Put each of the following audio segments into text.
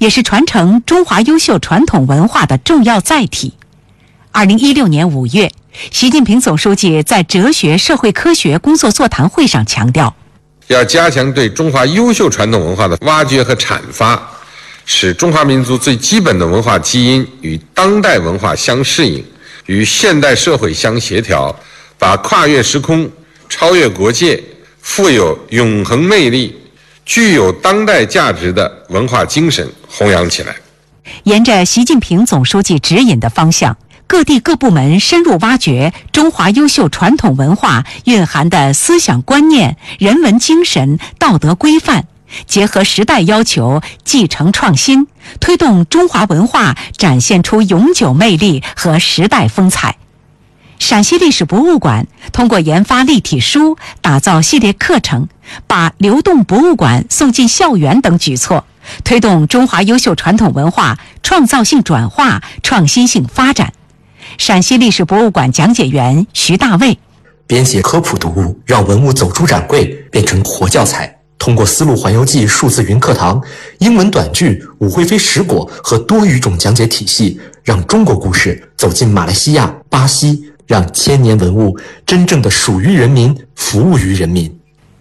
也是传承中华优秀传统文化的重要载体。2016年5月，习近平总书记在哲学社会科学工作座谈会上强调， 要加强对中华优秀传统文化的挖掘和阐发，使中华民族最基本的文化基因与当代文化相适应，与现代社会相协调，把跨越时空、超越国界、富有永恒魅力、具有当代价值的文化精神弘扬起来。 沿着习近平总书记指引的方向，各地各部门深入挖掘中华优秀传统文化蕴含的思想观念、人文精神、道德规范，结合时代要求，继承创新，推动中华文化展现出永久魅力和时代风采。陕西历史博物馆通过研发立体书、打造系列课程，把流动博物馆送进校园等举措，推动中华优秀传统文化创造性转化、创新性发展。陕西历史博物馆讲解员徐大卫编写科普读物，让文物走出展柜变成活教材。通过丝路环游记数字云课堂、英文短剧、武惠妃食果和多语种讲解体系，让中国故事走进马来西亚、巴西，让千年文物真正的属于人民，服务于人民。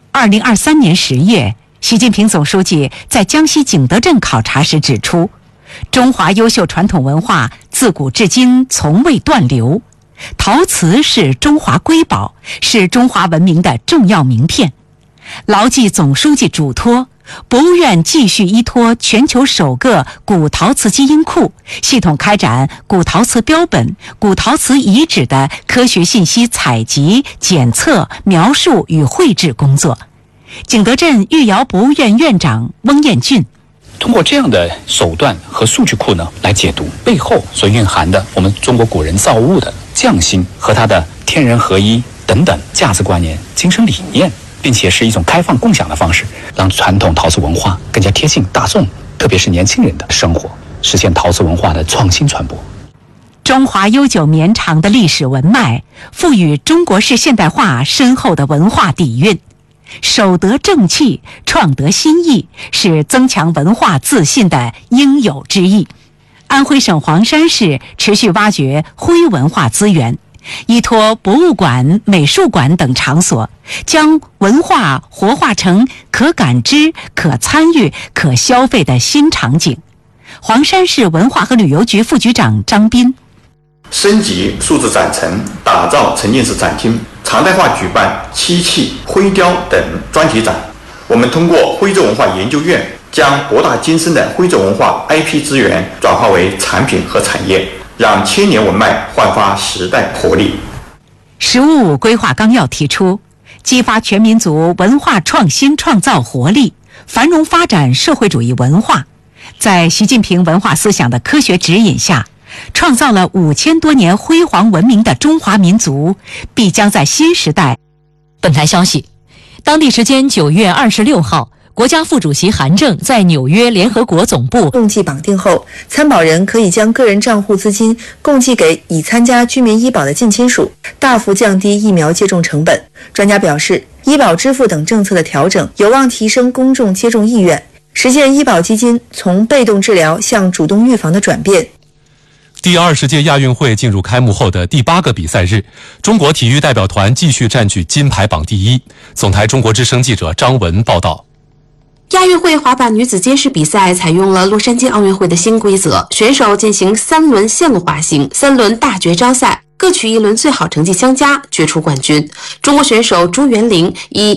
2023年10月，习近平总书记在江西景德镇考察时指出，中华优秀传统文化自古至今从未断流，陶瓷是中华瑰宝，是中华文明的重要名片。牢记总书记嘱托，博物院继续依托全球首个古陶瓷基因库，系统开展古陶瓷标本、古陶瓷遗址的科学信息采集、检测、描述与绘制工作。景德镇御窑博物院院长翁彦俊通过这样的手段和数据库呢，来解读背后所蕴含的我们中国古人造物的匠心和它的天人合一等等价值观念、精神理念，并且是一种开放共享的方式，让传统陶瓷文化更加贴近大众，特别是年轻人的生活，实现陶瓷文化的创新传播。 中华悠久绵长的历史文脉，赋予中国式现代化深厚的文化底蕴。守得正气，创得新意，是增强文化自信的应有之义。安徽省黄山市持续挖掘徽文化资源，依托博物馆、美术馆等场所，将文化活化成可感知、可参与、可消费的新场景。黄山市文化和旅游局副局长张斌升级数字展陈，打造沉浸式展厅，常态化举办漆器、徽雕等专题展。我们通过徽州文化研究院，将博大精深的徽州文化 IP 资源转化为产品和产业，让千年文脉焕发时代活力。 十五五规划纲要提出，激发全民族文化创新创造活力，繁荣发展社会主义文化。在习近平文化思想的科学指引下，创造了5000多年辉煌文明的中华民族，必将在新时代。 本台消息，当地时间9月26号，国家副主席韩正在纽约联合国总部共济绑定后，参保人可以将个人账户资金共济给已参加居民医保的近亲属，大幅降低疫苗接种成本。专家表示，医保支付等政策的调整有望提升公众接种意愿，实现医保基金从被动治疗向主动预防的转变。 第20届亚运会进入开幕后的第8个比赛日，中国体育代表团继续占据金牌榜第一。总台中国之声记者张文报道。 亚运会滑板女子街式比赛采用了洛杉矶奥运会的新规则，选手进行3轮线路滑行，3轮大绝招赛，各取1轮最好成绩相加，决出冠军。中国选手朱元玲以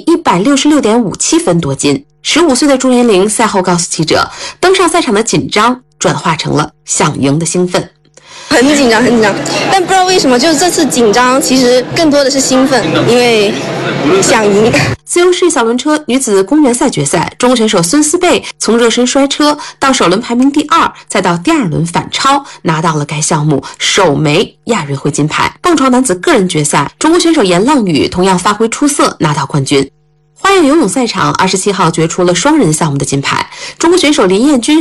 166.57分夺金。15岁的朱元玲赛后告诉记者，登上赛场的紧张转化成了想赢的兴奋。 很紧张，但不知道为什么，就是这次紧张其实更多的是兴奋，因为想赢。 自由式小轮车女子公园赛决赛，中国选手孙思贝从热身摔车到首轮排名第2，再到第2轮反超，拿到了该项目首枚亚运会金牌。蹦床男子个人决赛，中国选手严浪宇同样发挥出色，拿到冠军。花样游泳赛场27号决出了双人项目的金牌，中国选手林彦君